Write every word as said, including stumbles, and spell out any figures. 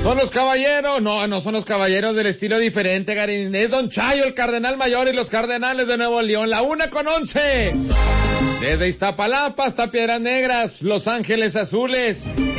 Son los caballeros, no, no son los caballeros del estilo diferente, Garín. Es Don Chayo, el Cardenal Mayor y los Cardenales de Nuevo León, la una con once. Desde Iztapalapa hasta Piedras Negras, Los Ángeles Azules.